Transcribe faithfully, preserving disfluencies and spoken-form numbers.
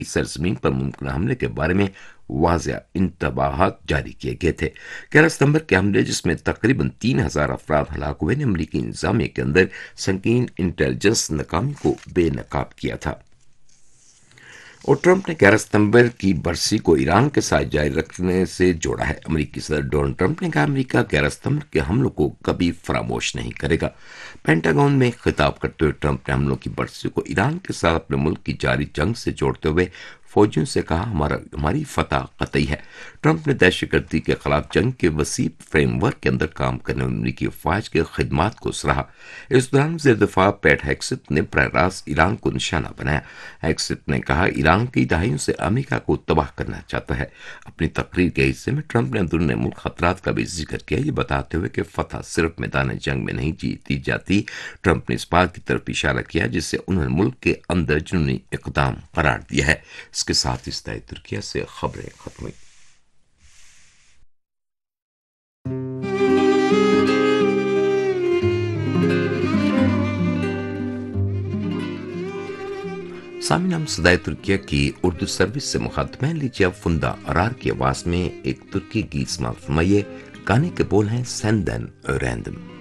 की सरजमीन पर मुमकिन हमले के बारे में वाज़ेह इंतबाहात जारी किए गए थे। ग्यारह सितंबर के हमले, जिसमें तकरीबन तीन हजार अफराद हलाक हुए, ने अमरीकी इंतजामिया के अंदर संगीन इंटेलिजेंस नाकामी को बेनकाब किया था। और ट्रंप ने ग्यारह सितंबर की बरसी को ईरान के साथ जारी रखने से जोड़ा है। अमेरिकी सदर डोनाल्ड ट्रंप ने कहा, अमेरिका ग्यारह सितंबर के हमलों को कभी फरामोश नहीं करेगा। पेंटागन में खिताब करते हुए ट्रंप ने हमलों की बरसी को ईरान के साथ अपने मुल्क की जारी जंग से जोड़ते हुए फौजियों से कहा, हमारा हमारी फतह कतई है। ट्रंप ने दहशतगर्दी के खिलाफ जंग के वसी फ्रेमवर्क के अंदर काम करने वाली अमरीकी अफवाज की खिदमात को सराहा। इस दौरान वज़ीर दिफा पैट हेग्सेथ ने बरह रास्त ईरान को निशाना बनाया। हेग्सेथ ने कहा, ईरान कई दहाइयों से अमेरिका को तबाह करना चाहता है। अपनी तकरीर के हिस्से में ट्रंप ने अंदरूनी मुल्क खतरात का भी जिक्र किया, ये बताते हुए कि फतह सिर्फ मैदान जंग में नहीं जीती जाती। ट्रंप ने इस बात की तरफ इशारा किया जिससे उन्होंने मुल्क के अंदर जुनूनी इकदाम करार दिया है। इसके साथ इस तय तुर्किया से खबरें खत्म हुई। सामिन, हम सदाए तुर्किया की उर्दू सर्विस से मुखातिब हैं। लीजिए अब फुंदा अरार की आवाज में एक तुर्की गीत समाप्त फरमाइए। गाने के बोल हैं सेंदन रैंदम।